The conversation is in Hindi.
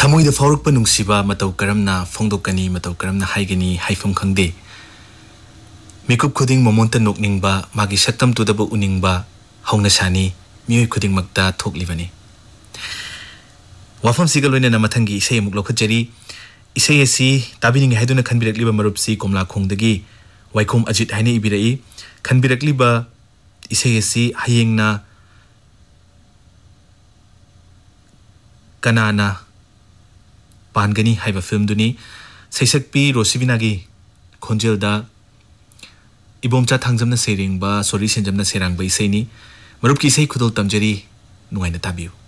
थमोइद फाउरकप नुंसिबा मतौ करमना फोंदोकनी मतौ करमना हाइगनी हाइफम खंगदे मिकुप खुदिंग मोमोंत नोकनिंगबा मागी सत्तम तुदब उनिंगबा हौना सानी मियोय खुदिंग मक्ता थोकलिबनी वाफम सिगल लोइना मथंगी इसे मुक लौखजरी इसे एसी ताबिनिंग हाइदुना खनबिरकलिबा मरुपसी कोमला खोंगदगी वाइखोम अजित हाइने इबिरई खनबिरकलिबा इसे एसी हयेंगना कनाना पानगनी हाइबा फिल्म दुनी सैसकपी रोसिबिनागी खोंजेलदा इबोमचा थांजमना सेरिंगबा सोरी सेंजमना सेरांगबा इसेनी मरुपकी इसे खुदोल तमजरी नुआइना ताबियु।